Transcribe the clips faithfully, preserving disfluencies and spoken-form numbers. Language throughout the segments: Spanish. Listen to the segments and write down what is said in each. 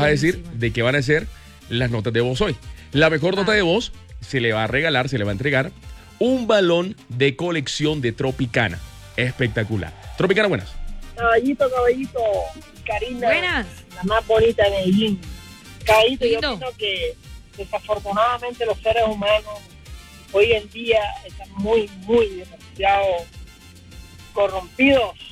vas a decir de qué van a ser las notas de voz hoy. La mejor nota de voz se le va a regalar, se le va a entregar un balón de colección de Tropicana. Espectacular. Tropicana, buenas. Caballito, caballito, Karina. Buenas. La más bonita de Medellín. Caballito, yo Lindo. opino que desafortunadamente los seres humanos hoy en día están muy, muy demasiado corrompidos.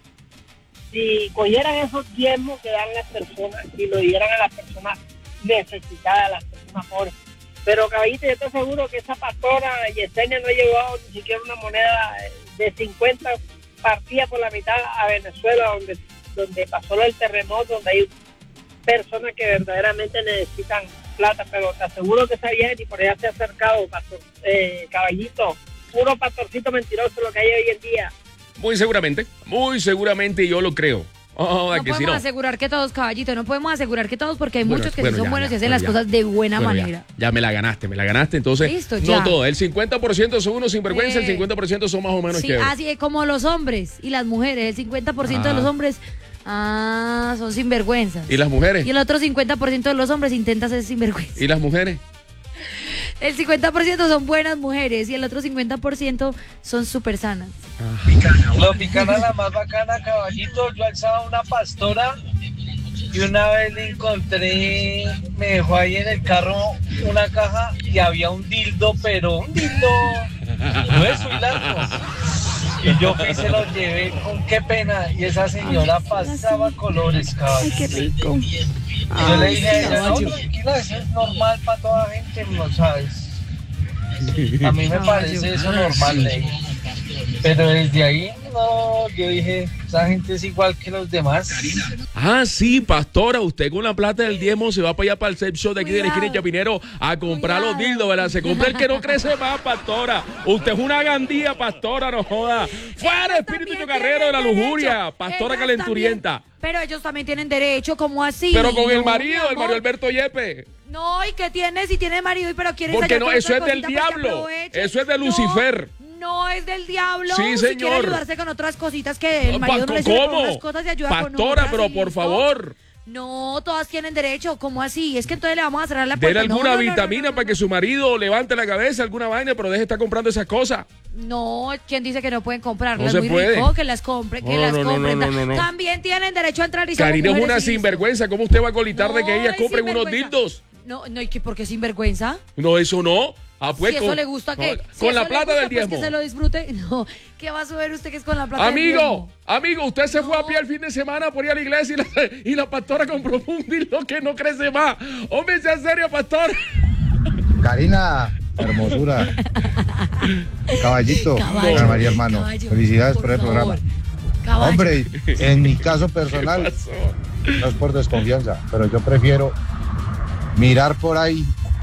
Si cogieran esos diezmos que dan las personas y lo dieran a las personas necesitadas, a las personas pobres. Pero, caballito, yo estoy seguro que esa pastora Yesenia no ha llevado ni siquiera una moneda de cincuenta partida por la mitad a Venezuela, donde, donde pasó el terremoto, donde hay personas que verdaderamente necesitan plata, pero te aseguro que esa vieja ni por allá se ha acercado, pastor, eh, caballito, puro pastorcito mentiroso lo que hay hoy en día. Muy seguramente, muy seguramente yo lo creo. Oh, no que podemos si no. asegurar que todos, caballito, no podemos asegurar que todos porque hay Bueno, muchos que bueno, sí son ya, buenos ya, y hacen bueno, las ya. cosas de buena Bueno, manera. Ya, ya me la ganaste, me la ganaste. Entonces, Listo, ya. no todo. El cincuenta por ciento son unos sinvergüenza, Eh, el cincuenta por ciento son más o menos Sí, chéveres. así es como los hombres y las mujeres. El cincuenta por ciento Ah. de los hombres ah, son sinvergüenzas. ¿Y las mujeres? Y el otro cincuenta por ciento de los hombres intenta ser sinvergüenza. ¿Y las mujeres? El cincuenta por ciento son buenas mujeres y el otro cincuenta por ciento son súper sanas. Tropicana la más bacana, caballito. Yo alzaba una pastora y una vez le encontré, me dejó ahí en el carro una caja y había un dildo, pero un dildo grueso y largo. Y yo fui y se lo llevé con qué pena. Y esa señora pasaba colores, caballo. Ay, qué rico. Yo le dije a ella, no, tranquila, eso es normal para toda gente, no sabes. A mí me parece eso normal, ley. Pero desde ahí, no, yo dije, esa gente es igual que los demás. Ah, sí, pastora, usted con la plata del diezmo se va para allá para el sex shop de aquí de la esquina de Chapinero a comprar Cuidado. los dildos, ¿verdad? Se compra el que no crece más, pastora. Usted es una gandía, pastora, no joda. Fuera Ellos espíritu también chocarrero de la tienen lujuria, derecho. pastora Ellas calenturienta. también- pero ellos también tienen derecho, ¿cómo así? Pero con el No, marido, mi el amor. Mario Alberto Yepe. No, ¿y qué tiene? Si tiene marido, pero quiere Porque ensayar no, con eso otra es del cosita, pues que diablo. aproveche. Eso es de No, Lucifer. No, es del diablo. Sí, Si señor. quiere ayudarse con otras cositas que el marido no le sirve con ¿Cómo? unas cosas y ayuda con Pastora, otras, pero y por listo. favor. No, todas tienen derecho. ¿Cómo así? Es que entonces le vamos a cerrar la puerta. Dele No, alguna no, no, no, vitamina no, no, para que no. su marido levante la cabeza, alguna vaina, pero deje de estar comprando esas cosas. No, ¿quién dice que no pueden comprarlas? No se Muy puede. rico, que las compren, que No, las no, no, compren. no, no, no. También tienen derecho a entrar y somos Karina es mujeres una y listo. sinvergüenza. ¿Cómo usted va a colitar de que No, ellas es compren unos sinvergüenza. dildos? No, no, ¿y qué? ¿Por qué sinvergüenza? No, eso no. Ah, pues, si con, eso le gusta, ¿qué? no, Si con eso la le plata gusta, del pues diezmo. que se lo disfrute. No, ¿qué va a saber usted que es con la plata del Amigo, diezmo? amigo, usted se fue No. a pie el fin de semana por ir a la iglesia y la, y la pastora compró un dildo que no crece más. Hombre, sea serio, pastor. Karina, hermosura. Caballito, Caballo, Ana María hermano. caballo, Felicidades por, el favor. programa. Caballo. Hombre, en mi caso ¿Qué personal, pasó? no es por desconfianza, pero yo prefiero mirar por ahí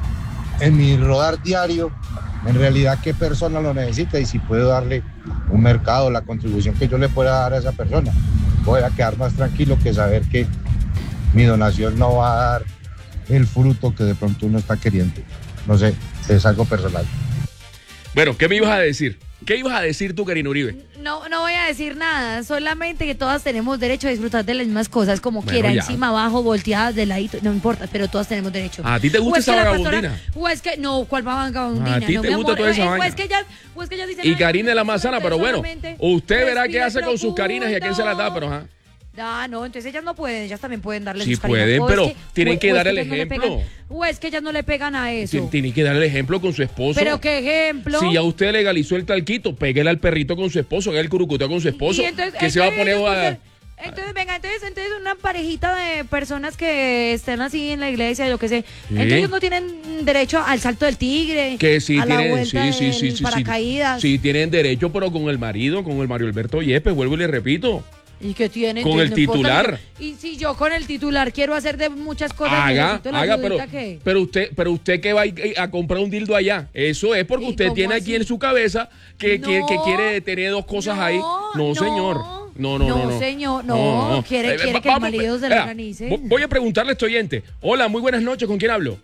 en mi rodar diario, en realidad qué persona lo necesita y si puedo darle un mercado, la contribución que yo le pueda dar a esa persona. Voy a quedar más tranquilo que saber que mi donación no va a dar el fruto que de pronto uno está queriendo. No sé, es algo personal. Bueno, ¿qué me ibas a decir? ¿Qué ibas a decir tú, Karina Uribe? No, no voy a decir nada, solamente que todas tenemos derecho a disfrutar de las mismas cosas, como Bueno, quiera, ya. encima, abajo, volteadas, de ladito, no importa, pero todas tenemos derecho. ¿A ti te gusta O es que esa la pastora- vagabundina? O es que, no, ¿cuál vagabundina? ¿A ti no, te mi gusta amor, toda esa eh, eh, vaina? O es que ella, o es que ella dice, Y "Ay, Karina es la no, manzana, pero bueno, solamente usted verá qué respire hace con sus Karinas y a quién se las da, pero ajá. Ah, no, entonces ellas no pueden, ellas también pueden darle Sí sus cariños. pueden, O es pero que- tienen o- que o es dar el ellas no le ejemplo. pegan- o es que ellas no le pegan a eso. Tien- Tiene que dar el ejemplo con su esposo. Pero qué ejemplo. Si ya usted legalizó el talquito, péguele al perrito con su esposo, haga el curucuteo con su esposo. Y entonces- que se va a entonces, poner a... entonces, entonces, venga, entonces, entonces una parejita de personas que estén así en la iglesia, yo qué sé, Sí. entonces no tienen derecho al salto del tigre, Que sí a la tienen, vuelta sí, sí, del sí, sí, sí. paracaídas. Sí, tienen derecho, pero con el marido, con el Mario Alberto Yepes, vuelvo y le repito. ¿Y qué tienen? Con el titular. Y si yo con el titular quiero hacer de muchas cosas, Haga, necesito la haga, pero, ayudita que... pero usted, pero usted que va a, ir a comprar un dildo allá, eso es porque ¿Y usted cómo tiene así? aquí en su cabeza que, que, No. que quiere tener dos cosas ahí. No, señor. No, no, no. No, no. señor, no, quiere- quiere que el marido se lo vea, organice. vo- Voy a preguntarle a este oyente. Hola, muy buenas noches, ¿con quién hablo?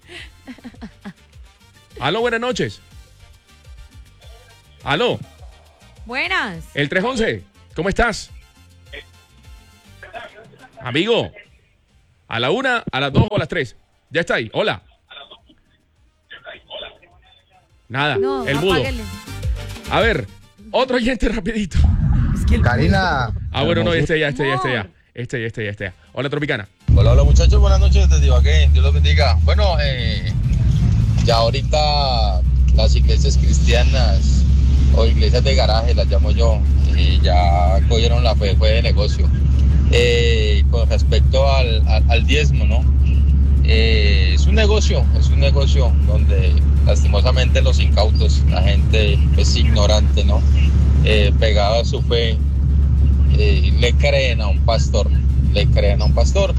Aló, buenas noches. Aló, Buenas. el tres once, ¿cómo estás? Amigo, A la una, a las dos o a las tres. Ya está ahí. Hola. Nada, No, el mudo. apáguele. A ver, otro oyente rapidito. Es que el Karina. Ah, bueno, no, este ya, este ya, este ya. Amor. Este ya, este ya, este ya. Hola, Tropicana. Hola, hola muchachos, buenas noches desde Ibagué, Dios los bendiga. Bueno, eh, ya ahorita las iglesias cristianas o iglesias de garaje, las llamo yo, eh, ya cogieron la fe, fue de negocio. Eh, con respecto al, al, al diezmo, ¿no? Eh, es un negocio, es un negocio donde lastimosamente los incautos, la gente es ignorante, ¿no? Eh, pegada a su fe, eh, le creen a un pastor, le creen a un pastor.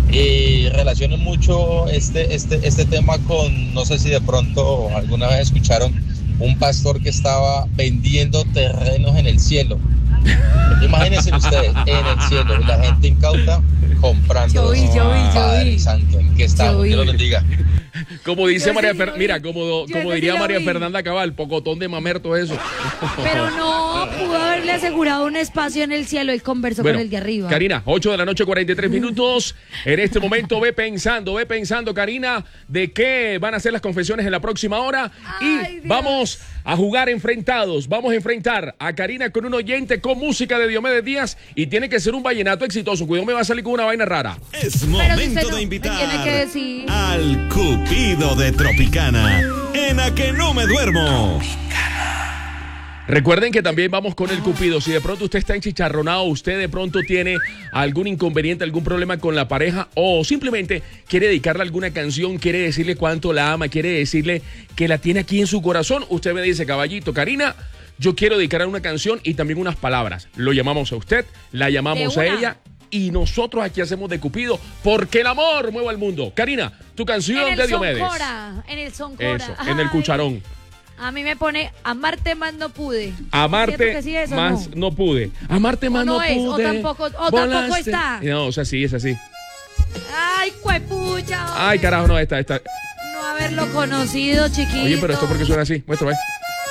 Y relaciono mucho este, este, este tema con, no sé si de pronto alguna vez escucharon, un pastor que estaba vendiendo terrenos en el cielo. Imagínense ustedes, en el cielo, y la gente incauta comprando. Yo vi, yo vi, yo Padre vi. Santo, ¿en qué estamos? Yo vi. Dios los bendiga. Como dice Yo María sí lo Fer- vi. mira, como, Yo como ese diría sí lo María vi. Fernanda Cabal, pocotón de mamerto eso. Pero no, pudo haberle asegurado un espacio en el cielo. Él conversó Bueno, con el de arriba. Karina, ocho de la noche, cuarenta y tres minutos. En este momento ve pensando, ve pensando, Karina, de qué van a ser las confesiones en la próxima hora. Ay, y Dios. vamos a jugar enfrentados. Vamos a enfrentar a Karina con un oyente con música de Diomedes Díaz. Y tiene que ser un vallenato exitoso. Cuidado, me va a salir con una vaina rara. Es si momento usted no de me invitar tiene que decir. al Cupido de Tropicana. En A Que No Me Duermo. Recuerden que también vamos con el Cupido. Si de pronto usted está enchicharronado, usted de pronto tiene algún inconveniente, algún problema con la pareja o simplemente quiere dedicarle alguna canción, quiere decirle cuánto la ama, quiere decirle que la tiene aquí en su corazón, usted me dice, caballito, Karina, yo quiero dedicarle una canción y también unas palabras. Lo llamamos a usted, la llamamos De a una. ella y nosotros aquí hacemos de Cupido porque el amor mueve al mundo. Karina, tu canción En el de Diomedes. Soncora, en el Soncora. Eso, en el Ay, cucharón. A mí me pone amarte más no pude. Amarte ¿Cierto que sí es o más no? no pude. Amarte más no no, es, o pude. tampoco- o tampoco está. No, o sea, sí, es así. Ay, cuepucha. hombre. Ay, carajo, no, esta, esta. No haberlo conocido, chiquito. Oye, pero esto porque suena así. Muestra, ¿ves?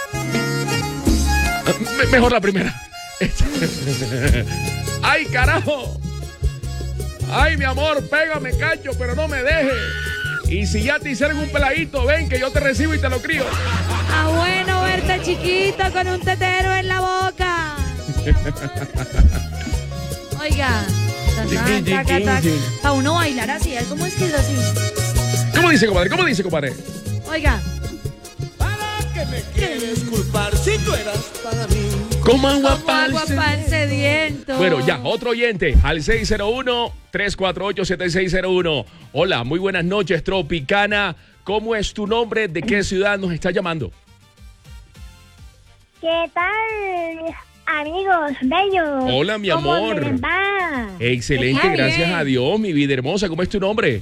Me- mejor la primera. Esta. Ay, carajo. Ay, mi amor, pégame, cacho, pero no me dejes. Y si ya te hicieron un peladito, ven que yo te recibo y te lo crío. Ah, bueno verte chiquito con un tetero en la boca. Oiga. Chiquín, chiquín, chiquín. Para uno bailar así, ¿cómo es que es así? ¿Cómo dice, compadre? ¿Cómo dice, compadre? Oiga. ¿Quieres culpar si tú eras para mí? Como agua Como agua falsa. para el sediento. Bueno, ya, otro oyente al seis cero uno, tres cuatro ocho, siete seis cero uno. Hola, muy buenas noches, Tropicana. ¿Cómo es tu nombre? ¿De qué ciudad nos está llamando? ¿Qué tal, amigos bellos? Hola, mi ¿Cómo amor. les va? Excelente, Muy gracias bien. a Dios, mi vida hermosa. ¿Cómo es tu nombre?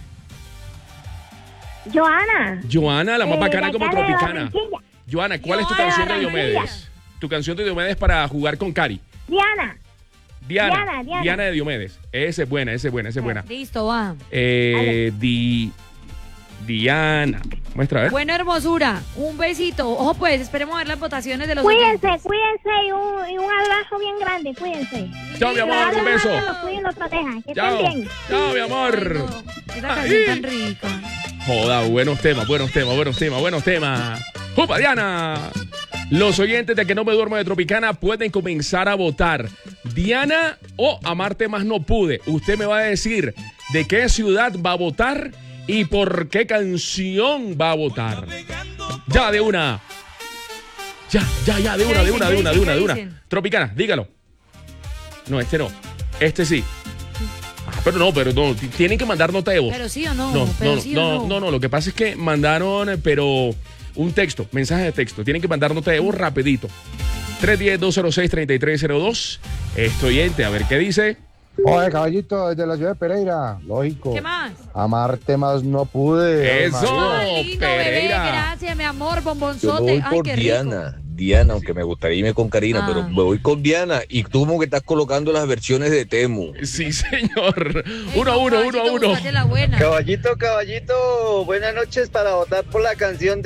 Joana. Joana, la más Eh, bacana de como acá de Tropicana. Barranquilla. Joana, ¿cuál es tu Joana, canción de Barranquilla. Diomedes? Tu canción de Diomedes para jugar con Cari. Diana. Diana, Diana, Diana. Diana de Diomedes. Esa es buena, esa es buena, esa es buena. Listo, va. Eh, di, Diana. Muestra, a ver. Bueno, hermosura, un besito. Ojo, pues, esperemos a ver las votaciones de los Cuídense, oyentes. cuídense y un, y un abrazo bien grande, cuídense. Chao, mi amor, Que un la beso. madre los cuide y los proteja. Que Chao. estén bien. Chao, mi amor. Ay, no, esa Ay. canción tan rica. Joda, buenos temas, buenos temas, buenos temas, buenos temas. ¡Jupa, Diana! Los oyentes de Que No Me Duermo de Tropicana pueden comenzar a votar. Diana o Amarte Más No Pude. Usted me va a decir de qué ciudad va a votar y por qué canción va a votar. Ya, de una. Ya, ya, ya, de una, de una, de una, de una, de una. Tropicana, dígalo. No, este no. Este sí. Ah, pero no, pero no. t- Tienen que mandar nota de voz. Pero sí o no, No, pero no, sí no, o no. no, no, lo que pasa es que mandaron, eh, pero un texto, mensaje de texto. Tienen que mandar nota de voz rapidito. tres uno cero, dos cero seis, tres tres cero dos. Este oyente, a ver qué dice. Oye, caballito, desde la ciudad de Pereira, lógico. ¿Qué más? Amarte más no pude. Eso. María. Ay, lindo, bebé, Pereira. gracias, mi amor, Yo me bombonzote. voy Ay, por qué rico. Diana, Diana, aunque me gustaría irme con Karina, Ah. pero me voy con Diana. Y tú como que estás colocando las versiones de Temu. Sí, señor. Ey, Uno a no, uno, uno a caballito, uno. búscate la buena. Caballito, caballito, buenas noches para votar por la canción de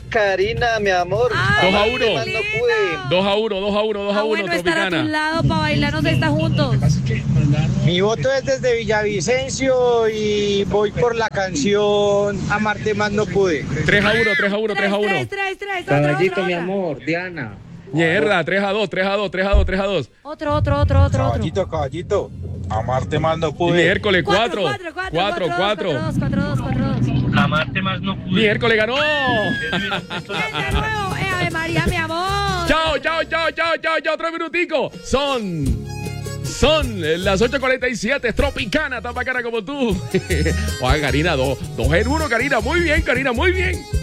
Karina, mi amor. Dos a uno. Más no pude. Dos a uno, dos a uno, dos a Ah, uno, bueno, estar a tu Tropicana. lado para bailarnos esta juntos. Mi voto es desde Villavicencio y voy por la canción Amarte más no pude. Tres a uno, tres a uno, tres a uno. Tres, tres, tres, otra, Caballito, otra, mi otra. amor, Diana. Mierda, tres a dos, tres a dos, tres a dos, tres a dos. Otro, otro, otro, otro, otro. Caballito, caballito. Amarte más no Y pude. miércoles, cuatro. Cuatro, cuatro, Cuatro, cuatro. Cuatro, dos, cuatro, dos, cuatro, dos. Amarte más no pude. Miércoles ganó. De nuevo, eh, Ave María, mi amor. Chao, chao, chao, chao, chao, chao. Otro minutico. Son. Son las ocho cuarenta y siete. Tropicana, tan bacana como tú. Oiga, Karina, dos, dos en uno, Karina. Muy bien, Karina, muy bien.